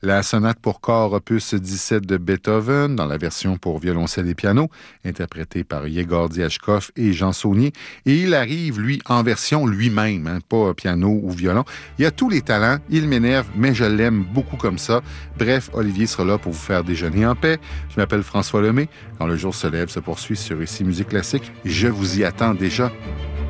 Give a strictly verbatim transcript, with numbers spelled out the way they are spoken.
la sonate pour corps opus dix-sept de Beethoven, dans la version pour violoncelle et piano, interprétée par Yegor Diachkov et Jean Saunier. Et il arrive, lui, en version lui-même, hein, pas piano ou violon. Il a tous les talents, il m'énerve, mais je l'aime beaucoup comme ça. Bref, Olivier sera là pour vous faire déjeuner en paix. Je m'appelle François Lemay. Quand le jour se lève se poursuit sur Ici Musique Classique. Je vous y attends déjà.